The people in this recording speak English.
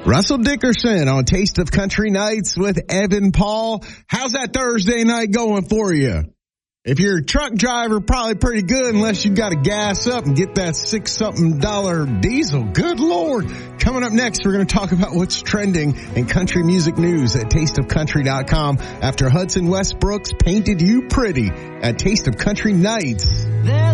Russell Dickerson on Taste of Country Nights with Evan Paul. How's that Thursday night going for you? If you're a truck driver, probably pretty good unless you got to gas up and get that $6-something diesel. Good Lord. Coming up next, we're going to talk about what's trending in country music news at tasteofcountry.com after Hudson Westbrook's Painted You Pretty at Taste of Country Nights.